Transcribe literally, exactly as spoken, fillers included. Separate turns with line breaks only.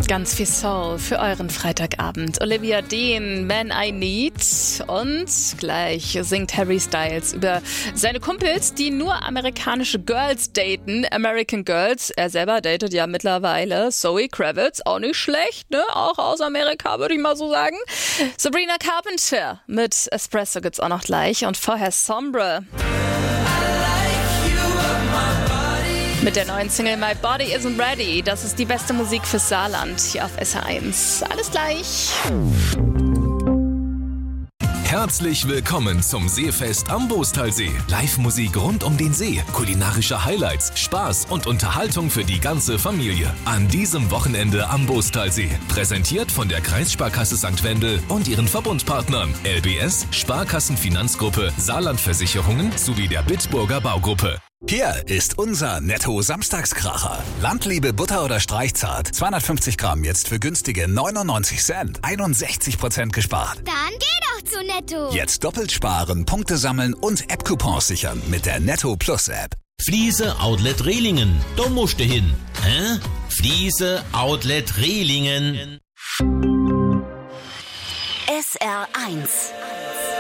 Ganz viel Soul für euren Freitagabend. Olivia Dean, Man I Need. Und gleich singt Harry Styles über seine Kumpels, die nur amerikanische Girls daten. American Girls. Er selber datet ja mittlerweile Zoe Kravitz. Auch nicht schlecht, ne? Auch aus Amerika, würde ich mal so sagen. Sabrina Carpenter mit Espresso gibt's auch noch gleich. Und vorher Sombre mit der neuen Single My Body Isn't Ready. Das ist die beste Musik fürs Saarland hier auf S R eins. Alles gleich.
Herzlich willkommen zum Seefest am Bostalsee. Live-Musik rund um den See, kulinarische Highlights, Spaß und Unterhaltung für die ganze Familie. An diesem Wochenende am Bostalsee. Präsentiert von der Kreissparkasse Sankt Wendel und ihren Verbundpartnern L B S, Sparkassenfinanzgruppe, Saarlandversicherungen sowie der Bitburger Baugruppe.
Hier ist unser Netto-Samstagskracher. Landliebe Butter oder Streichzart. zweihundertfünfzig Gramm jetzt für günstige neunundneunzig Cent. einundsechzig Prozent gespart.
Dann geh doch zu Netto.
Jetzt doppelt sparen, Punkte sammeln und App-Coupons sichern mit der Netto Plus App.
Fliese Outlet Rehlingen. Da musst du hin. Hä? Fliese Outlet Rehlingen.
S R eins